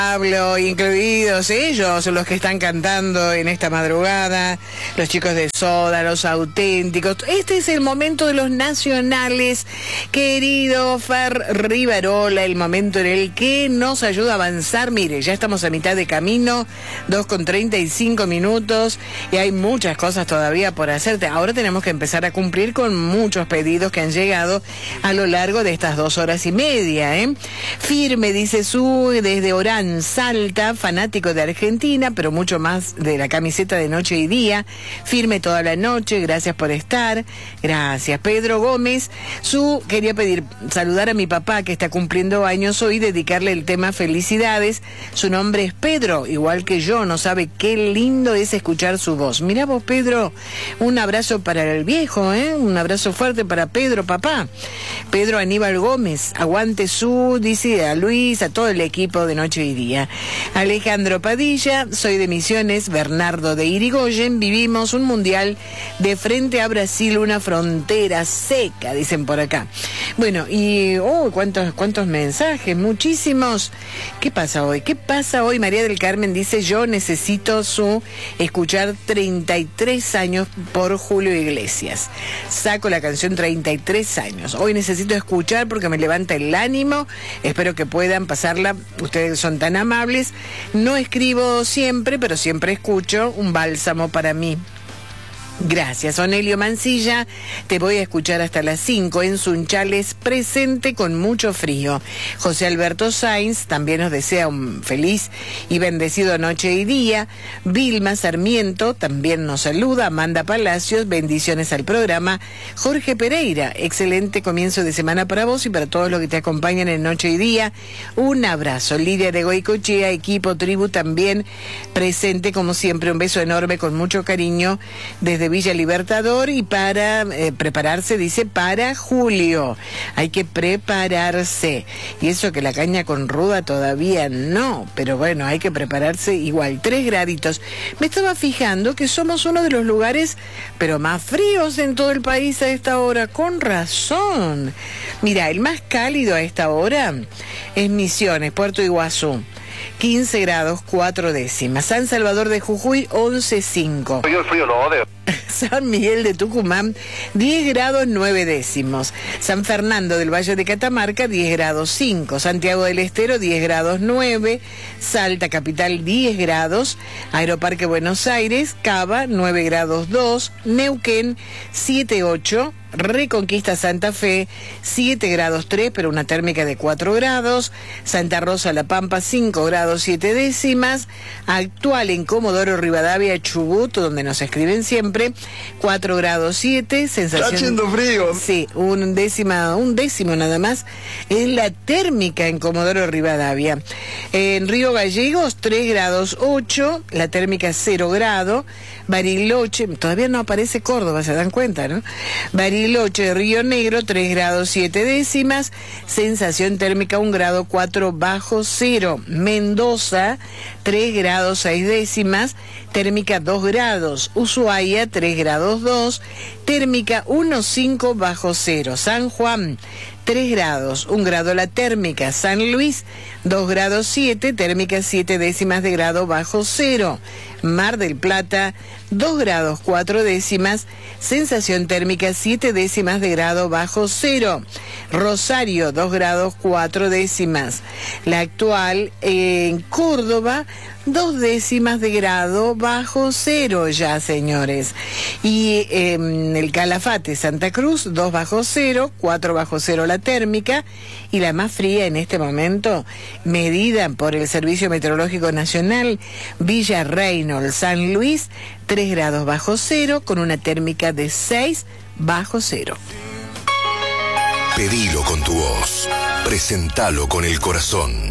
Pablo, incluidos ellos, los que están cantando en esta madrugada, los chicos de Soda, los auténticos. Este es el momento de los nacionales, querido Fer Rivarola, el momento en el que nos ayuda a avanzar. Mire, ya estamos a mitad de camino, 2:35 y hay muchas cosas todavía por hacerte. Ahora tenemos que empezar a cumplir con muchos pedidos que han llegado a lo largo de estas 2 horas y media, Firme, dice desde Orán, Salta, fanático de Argentina, pero mucho más de la camiseta de Noche y Día. Firme toda la noche, gracias por estar. Gracias. Pedro Gómez, quería saludar a mi papá que está cumpliendo años hoy, dedicarle el tema Felicidades. Su nombre es Pedro, igual que yo, no sabe qué lindo es escuchar su voz. Mirá vos, Pedro, un abrazo para el viejo, un abrazo fuerte para Pedro, papá. Pedro Aníbal Gómez, aguante dice a Luis, a todo el equipo de Noche y Día. Alejandro Padilla, soy de Misiones, Bernardo de Irigoyen, vivimos un mundial de frente a Brasil, una frontera seca, dicen por acá. Bueno, y cuántos mensajes, muchísimos. ¿Qué pasa hoy? María del Carmen dice, yo necesito escuchar 33 años por Julio Iglesias. Saco la canción 33 años. Hoy necesito escuchar porque me levanta el ánimo. Espero que puedan pasarla, ustedes son tan amables. No escribo siempre, pero siempre escucho, un bálsamo para mí. Gracias, Onelio Mancilla, te voy a escuchar hasta las 5 en Sunchales, presente con mucho frío. José Alberto Sainz también nos desea un feliz y bendecido noche y día. Vilma Sarmiento también nos saluda. Amanda Palacios, bendiciones al programa. Jorge Pereira, excelente comienzo de semana para vos y para todos los que te acompañan en Noche y Día. Un abrazo. Lidia de Goicochea, equipo tribu también presente como siempre. Un beso enorme con mucho cariño desde Villa Libertador y para prepararse, dice, para julio. Hay que prepararse. Y eso que la caña con ruda todavía no, pero bueno, hay que prepararse igual. 3 graditos. Me estaba fijando que somos uno de los lugares, pero más fríos en todo el país a esta hora. Con razón. Mira, el más cálido a esta hora es Misiones, Puerto Iguazú. 15 grados 4 décimas. San Salvador de Jujuy, 11,5. Yo el frío lo odio. San Miguel de Tucumán, 10 grados 9 décimos. San Fernando del Valle de Catamarca, 10 grados 5. Santiago del Estero, 10 grados 9. Salta Capital, 10 grados. Aeroparque Buenos Aires, Cava, 9 grados 2. Neuquén, 7,8. Reconquista Santa Fe, 7 grados 3, pero una térmica de 4 grados. Santa Rosa La Pampa, 5 grados 7 décimas. Actual en Comodoro Rivadavia, Chubut, donde nos escriben siempre, 4 grados 7. Sensación... Está haciendo frío. Sí, un décimo nada más. Es la térmica en Comodoro Rivadavia. En Río Gallegos, 3 grados 8. La térmica 0 grado. Bariloche, todavía no aparece Córdoba, se dan cuenta, ¿no? Bariloche, Río Negro, 3 grados 7 décimas, sensación térmica 1 grado 4 bajo cero. Mendoza, 3 grados 6 décimas, térmica 2 grados. Ushuaia, 3 grados 2, térmica 1,5 bajo cero. San Juan, 3 grados, 1 grado la térmica. San Luis, 2 grados 7, térmica 7 décimas de grado bajo cero. Mar del Plata, 2 grados 4 décimas, sensación térmica 7 décimas de grado bajo cero. Rosario, 2 grados 4 décimas. La actual en Córdoba, 2 décimas de grado bajo cero ya, señores. Y el Calafate, Santa Cruz, 2 bajo cero, 4 bajo cero la térmica. Y la más fría en este momento, medida por el Servicio Meteorológico Nacional, Villa Reynolds, San Luis, 3 grados bajo cero, con una térmica de 6 bajo cero. Pedilo con tu voz, presentalo con el corazón.